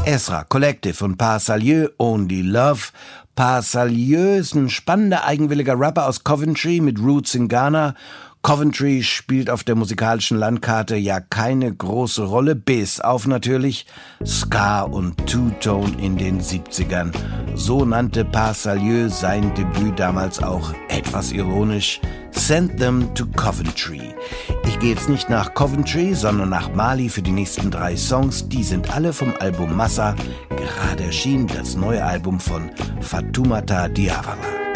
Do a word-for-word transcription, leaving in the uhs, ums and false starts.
Ezra Collective und Pas Salieu, Only Love. Pas Salieu ist ein spannender, eigenwilliger Rapper aus Coventry mit Roots in Ghana. Coventry spielt auf der musikalischen Landkarte ja keine große Rolle, bis auf natürlich Ska und Two-Tone in den siebzigern. So nannte Pas Salieu sein Debüt damals auch etwas ironisch Send Them to Coventry. Ich gehe jetzt nicht nach Coventry, sondern nach Mali für die nächsten drei Songs. Die sind alle vom Album Massa. Gerade erschien das neue Album von Fatoumata Diawara.